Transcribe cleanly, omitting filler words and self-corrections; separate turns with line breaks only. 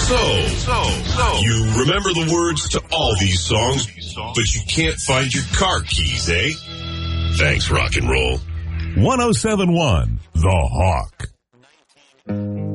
So, you remember the words to all these songs, but you can't find your car keys, eh? Thanks, rock and roll.
107.1 The Hawk.